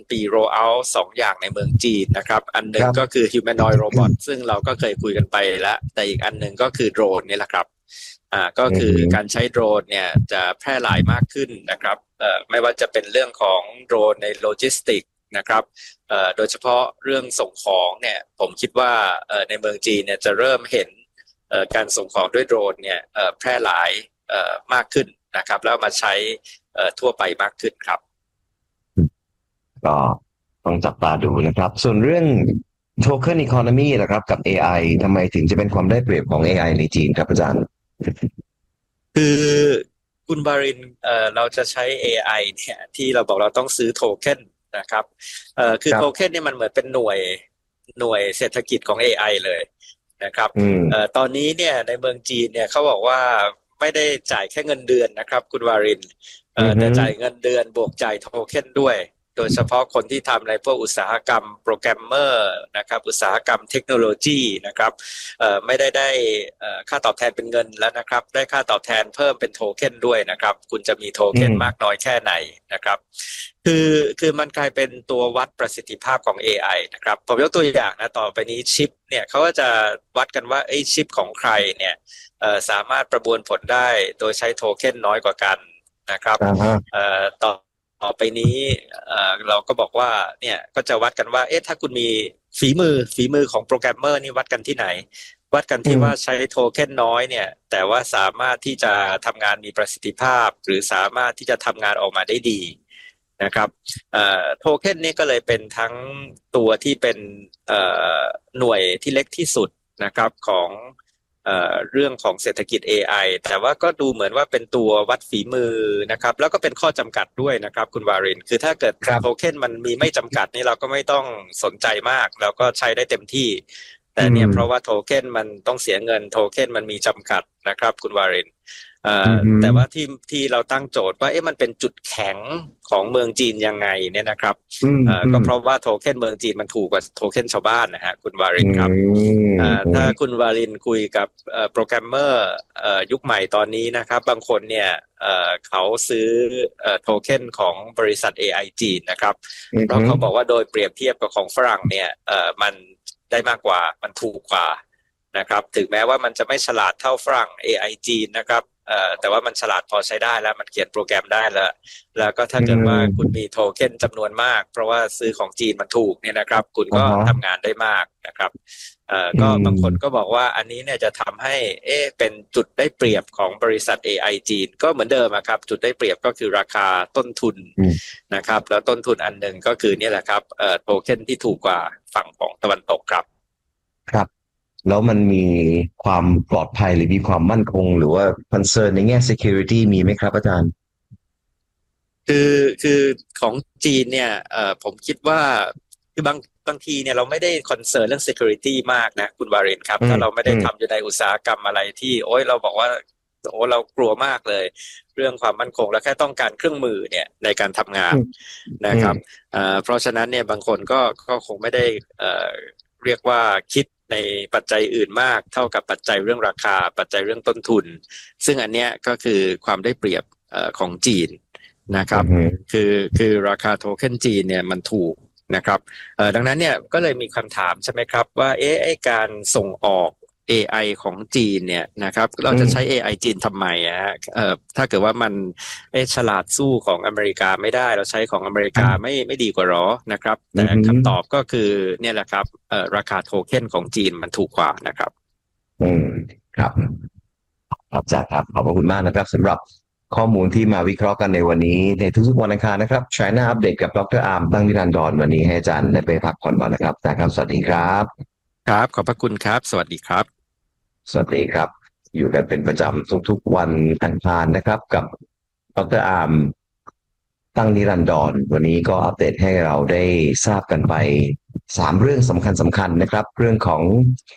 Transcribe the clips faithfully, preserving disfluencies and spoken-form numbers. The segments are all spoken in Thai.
ปี roll out สองอย่างในเมืองจีนนะครับอันหนึ่งก็คือ humanoid robot ซึ่งเราก็เคยคุยกันไปแล้วแต่อีกอันหนึ่งก็คือโดรนนี่แหละครับอ่าก็คือการใช้โดรนเนี่ยจะแพร่หลายมากขึ้นนะครับเอ่อไม่ว่าจะเป็นเรื่องของโดรนในโลจิสติกนะครับเอ่อโดยเฉพาะเรื่องส่งของเนี่ยผมคิดว่าเอ่อในเมืองจีนเนี่ยจะเริ่มเห็นเอ่อการส่งของด้วยโดรนเนี่ยเอ่อแพร่หลายเอ่อมากขึ้นนะครับแล้วมาใช้เอ่อทั่วไปมากขึ้นครับก็ต้องจับตาดูนะครับส่วนเรื่อง Token Economy นะครับกับ เอ ไอ ทำไมถึงจะเป็นความได้เปรียบของ เอ ไอ ในจีนครับอาจารย์คือคุณบารินเอ่อเราจะใช้ เอ ไอ เนี่ยที่เราบอกเราต้องซื้อโทเค็นนะครับเอ่อคือโทเค็นเนี่ยมันเหมือนเป็นหน่วยหน่วยเศรษฐกิจของ เอ ไอ เลยนะครับเอ่อตอนนี้เนี่ยในเมืองจีนเนี่ยเขาบอกว่าไม่ได้จ่ายแค่เงินเดือนนะครับคุณวารินเอ่อแต่จ่ายเงินเดือนบวกจ่ายโทเค็นด้วยโดยเฉพาะคนที่ทำในพวกอุตสาหกรรมโปรแกรมเมอร์นะครับอุตสาหกรรมเทคโนโลยีนะครับเอ่อไม่ได้ได้เอ่อค่าตอบแทนเป็นเงินแล้วนะครับได้ค่าตอบแทนเพิ่มเป็นโทเค็นด้วยนะครับคุณจะมีโทเค็นมากน้อยแค่ไหนนะครับคือคือมันกลายเป็นตัววัดประสิทธิภาพของ เอ ไอ นะครับผมยกตัวอย่างนะต่อไปนี้ชิปเนี่ยเขาก็จะวัดกันว่าไอ้ชิปของใครเนี่ยเอ่อสามารถประมวลผลได้โดยใช้โทเค็นน้อยกว่ากันนะครับเอ่อต่อต่อไปนี้เอ่อเราก็บอกว่าเนี่ยก็จะวัดกันว่าเอ๊ะถ้าคุณมีฝีมือฝีมือของโปรแกรมเมอร์นี่วัดกันที่ไหนวัดกันที่ว่าใช้โทเค็นน้อยเนี่ยแต่ว่าสามารถที่จะทำงานมีประสิทธิภาพหรือสามารถที่จะทำงานออกมาได้ดีนะครับเอ่อโทเค็นนี่ก็เลยเป็นทั้งตัวที่เป็นเอ่อหน่วยที่เล็กที่สุดนะครับของเอ่อเรื่องของเศรษฐกิจ เอ ไอ แต่ว่าก็ดูเหมือนว่าเป็นตัววัดฝีมือนะครับแล้วก็เป็นข้อจำกัดด้วยนะครับคุณวารินคือถ้าเกิดโทเค็นมันมีไม่จำกัดนี่เราก็ไม่ต้องสนใจมากเราก็ใช้ได้เต็มที่แต่เนี่ยเพราะว่าโทเค็นมันต้องเสียเงินโทเค็นมันมีจำกัดนะครับคุณวารินเอ่อแต่ว่าที่ที่เราตั้งโจทย์ว่าเอ๊ะมันเป็นจุดแข็งของเมืองจีนยังไงเนี่ยนะครับเอ่อก็เพราะว่าโทเค็นเมืองจีนมันถูกกว่าโทเค็นชาวบ้านนะฮะคุณวารินครับเอ่อถ้าคุณวารินคุยกับเอ่อโปรแกรมเมอร์เอ่อยุคใหม่ตอนนี้นะครับบางคนเนี่ยเอ่อเขาซื้อเอ่อโทเค็นของบริษัท เอ ไอ จีนนะครับเพราะเขาบอกว่าโดยเปรียบเทียบกับของฝรั่งเนี่ยเอ่อมันได้มากกว่ามันถูกกว่านะครับถึงแม้ว่ามันจะไม่ฉลาดเท่าฝรั่ง เอ ไอ จีนนะครับเอ่อแต่ว่ามันฉลาดพอใช้ได้แล้วมันเขียนโปรแกรมได้แล้วแล้วก็ถ้าเกิดว่าคุณมีโทเค็นจำนวนมากเพราะว่าซื้อของจีนมันถูกเนี่ยนะครับคุณก็ทำงานได้มากนะครับเอ่อก็บางคนก็บอกว่าอันนี้เนี่ยจะทำให้เอ๊ะเป็นจุดได้เปรียบของบริษัท เอ ไอ จีนก็เหมือนเดิมครับจุดได้เปรียบก็คือราคาต้นทุนนะครับแล้วต้นทุนอันหนึ่งก็คือนี่แหละครับเอ่อโทเค็นที่ถูกกว่าฝั่งของตะวันตกครับครับแล้วมันมีความปลอดภัยหรือมีความมั่นคงหรือว่า concern ในแง่ security มีไหมครับอาจารย์คือคือของจีนเนี่ยเอ่อผมคิดว่าคือบางบางทีเนี่ยเราไม่ได้คอนเซิร์นเรื่อง security มากนะคุณวารินครับถ้าเราไม่ได้ทำอยู่ในอุตสาหกรรมอะไรที่โอ้ยเราบอกว่าโอ้เรากลัวมากเลยเรื่องความมั่นคงแล้วแค่ต้องการเครื่องมือเนี่ยในการทำงานนะครับเอ่อเพราะฉะนั้นเนี่ยบางคนก็ก็คงไม่ได้เอ่อเรียกว่าคิดในปัจจัยอื่นมากเท่ากับปัจจัยเรื่องราคาปัจจัยเรื่องต้นทุนซึ่งอันเนี้ยก็คือความได้เปรียบเอ่อของจีนนะครับคือคือราคาโทเค็นจีนเนี่ยมันถูกนะครับเอ่อดังนั้นเนี่ยก็เลยมีคำถามใช่ไหมครับว่าเอ๊ะไอ้การส่งออก เอ ไอ ของจีนเนี่ยนะครับเราจะใช้ เอ ไอ จีนทำไมอะฮะเอ่อถ้าเกิดว่ามันเอ๊ะฉลาดสู้ของอเมริกาไม่ได้เราใช้ของอเมริกาไม่ไม่ดีกว่าหรอนะครับแต่คำตอบก็คือเนี่ยแหละครับเอ่อราคาโทเค็นของจีนมันถูกกว่านะครับอืมครับครับอาจารย์ครับขอบพระคุณมากนะครับสำหรับข้อมูลที่มาวิเคราะห์กันในวันนี้ในทุกๆวันอังคารนะครับ China Update กับดร.อาร์มตั้งนิรันดรวันนี้ให้อาจารย์ได้ไปพักผ่อนก่อนนะครับอาจารย์ครับสวัสดีครับครับขอบพระคุณครับสวัสดีครับสวัสดีครับอยู่กันเป็นประจำทุกๆวันอังคารนะครับกับดร.อาร์มตั้งนิรันดรวันนี้ก็อัปเดตให้เราได้ทราบกันไปสามเรื่องสำคัญสำคัญนะครับเรื่องของ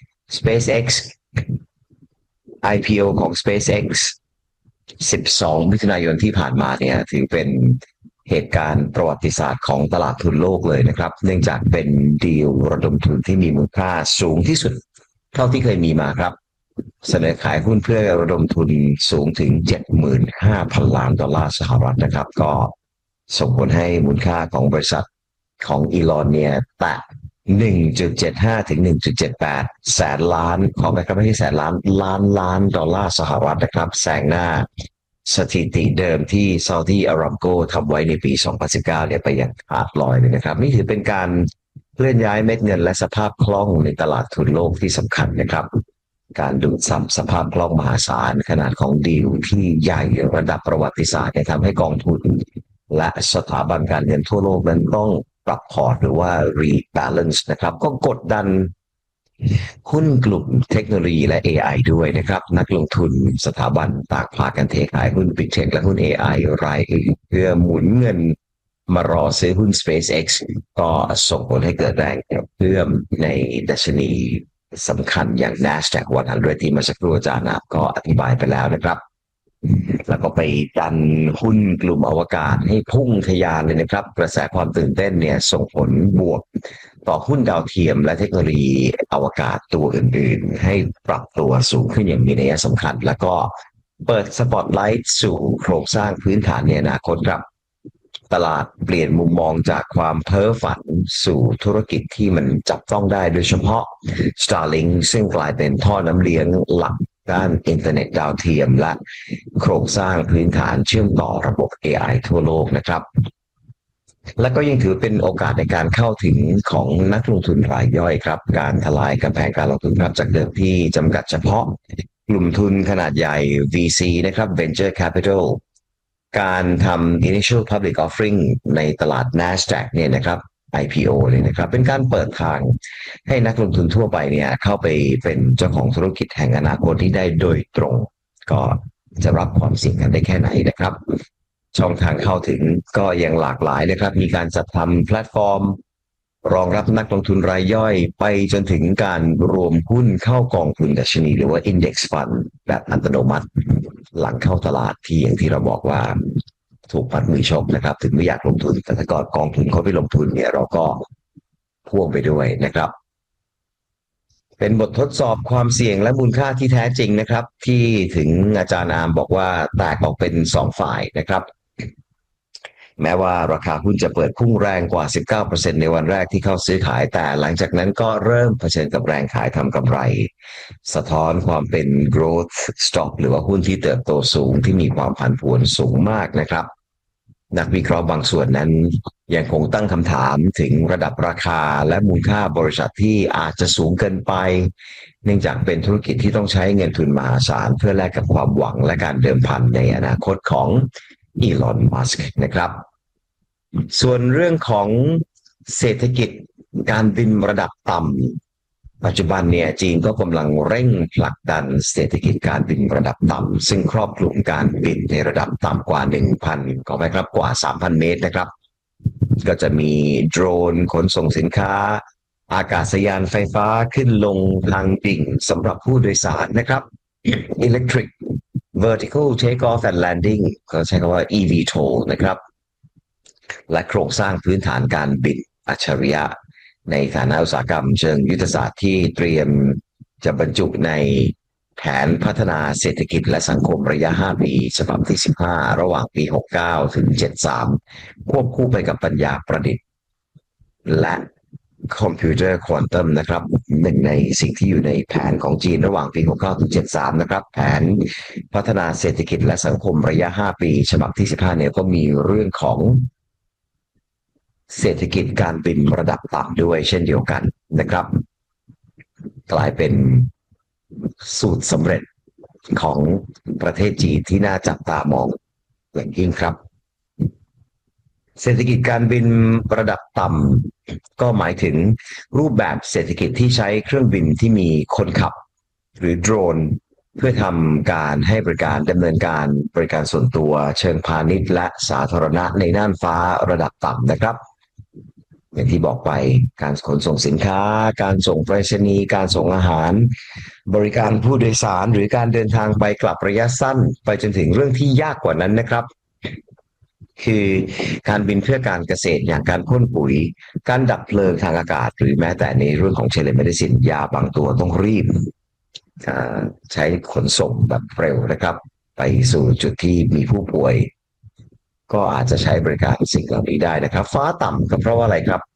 SpaceX ไอ พี โอ ของ SpaceXสิบสองมิถุนายนที่ผ่านมาเนี่ยถือเป็นเหตุการณ์ประวัติศาสตร์ของตลาดทุนโลกเลยนะครับเนื่องจากเป็นดีลระดมทุนที่มีมูลค่าสูงที่สุดเท่าที่เคยมีมาครับเสนอขายหุ้นเพื่อระดมทุนสูงถึง เจ็ดหมื่นห้าพัน ล้านดอลลาร์สหรัฐนะครับก็ส่งผลให้มูลค่าของบริษัทของอีลอนเนี่ยแตะ หนึ่งจุดเจ็ดห้า ถึง หนึ่งจุดเจ็ดแปด แสนล้านขอไปครับไม่ใช่แสนล้านล้านล้านดอลลาร์สหรัฐนะครับแซงหน้าสถิติเดิมที่ซาอุดีอารัมโกทำไว้ในปี สองพันสิบเก้า เนี่ยไปอย่างขาดลอยเลยนะครับนี่ถือเป็นการเคลื่อนย้ายเม็ดเงินและสภาพคล่องในตลาดทุนโลกที่สำคัญนะครับการดูดซับสภาพคล่องมหาศาลขนาดของดีลที่ใหญ่ระดับประวัติศาสตร์เนี่ยทำให้กองทุนและสถาบันการเงินทั่วโลกนั้นต้องปรับพอร์ตหรือว่า rebalance นะครับก็กดดันหุ้นกลุ่มเทคโนโลยีและ เอ ไอ ด้วยนะครับนักลงทุนสถาบันต่างพากันเทขายหุ้น Big Tech และหุ้น เอ ไอ รายอื่นเพื่อหมุนเงินมารอซื้อหุ้น SpaceX ก็ส่งผลให้เกิดแรงกระเพื่อมในดัชนีสำคัญอย่าง NASDAQ หนึ่งร้อยที่เมื่อสักครู่อาจารย์นะก็อธิบายไปแล้วนะครับแล้วก็ไปดันหุ้นกลุ่มอวกาศให้พุ่งทะยานเลยนะครับกระแสความตื่นเต้นเนี่ยส่งผลบวกต่อหุ้นดาวเทียมและเทคโนโลยีอวกาศตัวอื่นๆให้ปรับตัวสูงขึ้นอย่างมีนัยสำคัญแล้วก็เปิดสปอตไลท์สู่โครงสร้างพื้นฐานในอนาคตครับตลาดเปลี่ยนมุมมองจากความเพ้อฝันสู่ธุรกิจที่มันจับต้องได้โดยเฉพาะ Starlink ซึ่งกลายเป็นท่อน้ำเลี้ยงหลักด้านอินเทอร์เน็ตดาวเทียมและโครงสร้างพื้นฐานเชื่อมต่อระบบ เอ ไอ ทั่วโลกนะครับและก็ยังถือเป็นโอกาสในการเข้าถึงของนักลงทุนรายย่อยครับการทลายกำแพงการลงทุนครับจากเดิมที่จำกัดเฉพาะกลุ่มทุนขนาดใหญ่ วี ซี นะครับ Venture Capital การทำ Initial Public Offering ในตลาด NASDAQ เนี่ยนะครับ ไอ พี โอ เลยนะครับเป็นการเปิดทางให้นักลงทุนทั่วไปเนี่ยเข้าไปเป็นเจ้าของธุรกิจแห่งอนาคตที่ได้โดยตรงก็จะรับความเสี่ยงกันได้แค่ไหนนะครับช่องทางเข้าถึงก็ยังหลากหลายนะครับมีการจัดทำแพลตฟอร์มรองรับนักลงทุนรายย่อยไปจนถึงการรวมหุ้นเข้ากองทุนดัชนีหรือว่า Index Fund แบบอัตโนมัติหลังเข้าตลาดที่อย่างที่เราบอกว่าถูกปัดมือชกนะครับถึงไม่อยากลงทุนแต่ถ้าก่อนกองทุนเขาไปลงทุนเนี่ยเราก็พ่วงไปด้วยนะครับเป็นบททดสอบความเสี่ยงและมูลค่าที่แท้จริงนะครับที่ถึงอาจารย์อาร์มบอกว่าแตกออกเป็นสองฝ่ายนะครับแม้ว่าราคาหุ้นจะเปิดพุ่งแรงกว่า สิบเก้าเปอร์เซ็นต์ ในวันแรกที่เข้าซื้อขายแต่หลังจากนั้นก็เริ่มเผชิญกับแรงขายทำกำไรสะท้อนความเป็น growth stock หรือว่าหุ้นที่เติบโตสูงที่มีความผันผวนสูงมากนะครับนักวิเคราะห์บางส่วนนั้นยังคงตั้งคำถามถึงระดับราคาและมูลค่าบริษัทที่อาจจะสูงเกินไปเนื่องจากเป็นธุรกิจที่ต้องใช้เงินทุนมหาศาลเพื่อแลกกับความหวังและการเดิมพันในอนาคตของอีลอนมัสก์นะครับส่วนเรื่องของเศรษฐกิจการบินระดับต่ำปัจจุบันเนี่ยจีนก็กำลังเร่งผลักดันเศรษฐกิจการบินระดับต่ำซึ่งครอบคลุมการบินในระดับต่ำกว่า หนึ่งพัน ขอไปครับกว่า สามพัน เมตรนะครับก็จะมีโดรนขนส่งสินค้าอากาศยานไฟฟ้าขึ้นลงทางดิ่งสำหรับผู้โดยสารนะครับ Electric Vertical Takeoff and Landing เขาใช้คำว่า อี วี ที โอ แอล นะครับและโครงสร้างพื้นฐานการบินอัจฉริยะในฐานะอุตสาหกรรมเชิงยุทธศาสตร์ที่เตรียมจะบรรจุในแผนพัฒนาเศรษฐกิจและสังคมระยะห้าปีฉบับที่สิบห้าระหว่างปีหกสิบเก้าถึงเจ็ดสิบสามควบคู่ไปกับปัญญาประดิษฐ์และคอมพิวเตอร์ควอนตัมนะครับหนึ่งในสิ่งที่อยู่ในแผนของจีนระหว่างปีหกสิบเก้าถึงเจ็ดสิบสามนะครับแผนพัฒนาเศรษฐกิจและสังคมระยะห้าปีฉบับที่สิบห้าเนี่ยก็มีเรื่องของเศรษฐกิจการบินระดับต่ำด้วยเช่นเดียวกันนะครับกลายเป็นสูตรสำเร็จของประเทศจีนที่น่าจับตามองอย่างยิ่งครับเศรษฐกิจการบินระดับต่ำก็หมายถึงรูปแบบเศรษฐกิจที่ใช้เครื่องบินที่มีคนขับหรือโดรนเพื่อทำการให้บริการดำเนินการบริการส่วนตัวเชิงพาณิชย์และสาธารณะในน่านฟ้าระดับต่ำนะครับอย่างที่บอกไปการขนส่งสินค้าการส่งไปรษณีย์การส่งอาหารบริการผู้โดยสารหรือการเดินทางไปกลับระยะสั้นไปจนถึงเรื่องที่ยากกว่านั้นนะครับคือการบินเพื่อการเกษตรอย่างการพ่นปุ๋ยการดับเพลิงทางอากาศหรือแม้แต่ในเรื่องของเทเลเมดิซินยาบางตัวต้องรีบใช้ขนส่งแบบเร็วนะครับไปสู่จุดที่มีผู้ป่วยก็อาจจะใช้บริการสิ่งเหล่านี้ได้นะครับฟ้าต่ำก็เพราะว่าอะไรครับ